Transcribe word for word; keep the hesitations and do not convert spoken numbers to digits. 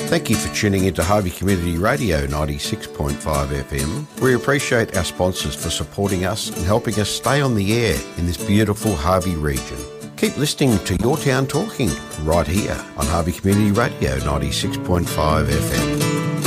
Thank you for tuning into Harvey Community Radio ninety-six point five F M. We appreciate our sponsors for supporting us and helping us stay on the air in this beautiful Harvey region. Keep listening to Your Town Talking right here on Harvey Community Radio ninety-six point five F M.